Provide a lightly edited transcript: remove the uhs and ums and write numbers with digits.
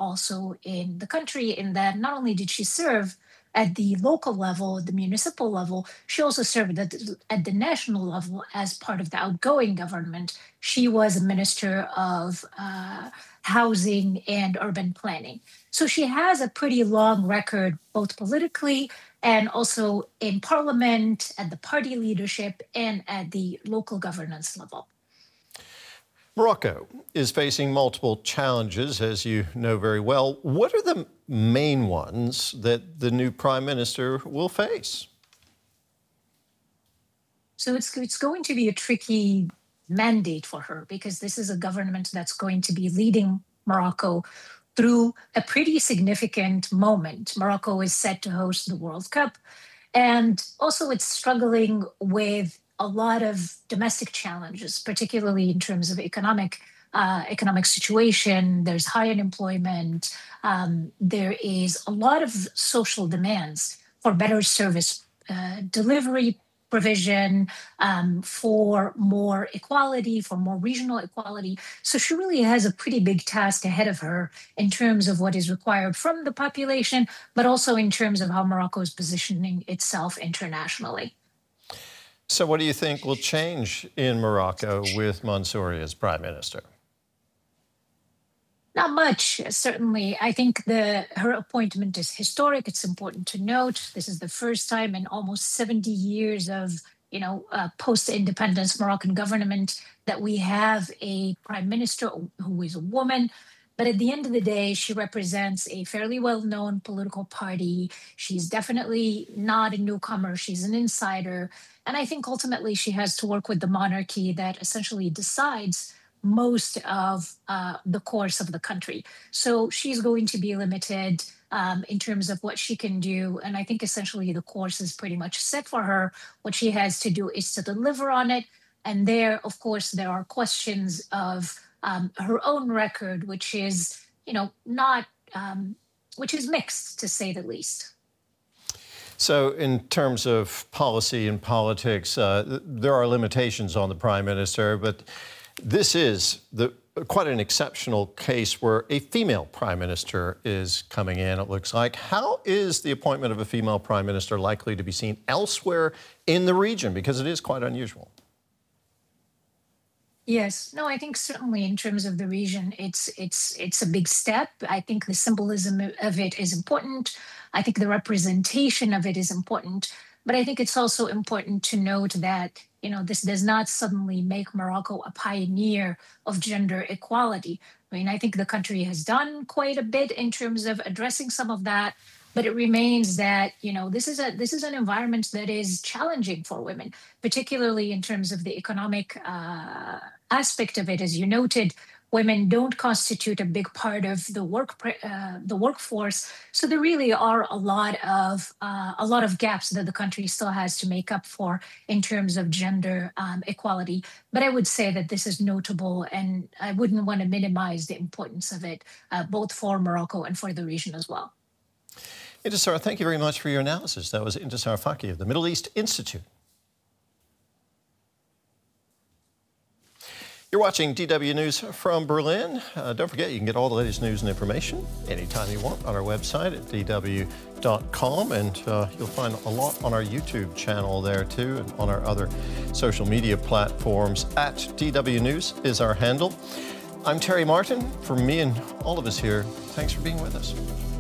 also in the country, in that not only did she serve at the local level, the municipal level, she also served at the national level as part of the outgoing government. She was a minister of housing and urban planning. So she has a pretty long record, both politically and also in parliament, at the party leadership, and at the local governance level. Morocco is facing multiple challenges, as you know very well. What are the main ones that the new prime minister will face? So it's going to be a tricky mandate for her, because this is a government that's going to be leading Morocco through a pretty significant moment. Morocco is set to host the World Cup, and also it's struggling with a lot of domestic challenges, particularly in terms of economic situation. There's high unemployment. There is a lot of social demands for better service delivery provision, for more equality, for more regional equality. So she really has a pretty big task ahead of her in terms of what is required from the population, but also in terms of how Morocco is positioning itself internationally. So what do you think will change in Morocco with Mansouri as prime minister? Not much, certainly. I think her appointment is historic. It's important to note this is the first time in almost 70 years of post-independence Moroccan government that we have a prime minister who is a woman. But at the end of the day, she represents a fairly well-known political party. She's definitely not a newcomer. She's an insider. And I think ultimately she has to work with the monarchy that essentially decides most of the course of the country. So she's going to be limited in terms of what she can do. And I think essentially the course is pretty much set for her. What she has to do is to deliver on it. And there, of course, there are questions of her own record, which is, which is mixed, to say the least. So in terms of policy and politics, there are limitations on the prime minister, but this is quite an exceptional case where a female prime minister is coming in, it looks like. How is the appointment of a female prime minister likely to be seen elsewhere in the region? Because it is quite unusual. Yes, no, I think certainly in terms of the region, it's a big step. I think the symbolism of it is important. I think the representation of it is important. But I think it's also important to note that, this does not suddenly make Morocco a pioneer of gender equality. I mean, I think the country has done quite a bit in terms of addressing some of that. But it remains that, this is an environment that is challenging for women, particularly in terms of the economic aspect of it. As you noted, women don't constitute a big part of the workforce. So there really are a lot of gaps that the country still has to make up for in terms of gender equality. But I would say that this is notable, and I wouldn't want to minimize the importance of it, both for Morocco and for the region as well. Intisar, thank you very much for your analysis. That was Intisar Fakih of the Middle East Institute. You're watching DW News from Berlin. Don't forget, you can get all the latest news and information anytime you want on our website at dw.com, and you'll find a lot on our YouTube channel there too, and on our other social media platforms. At DW News is our handle. I'm Terry Martin. For me and all of us here, thanks for being with us.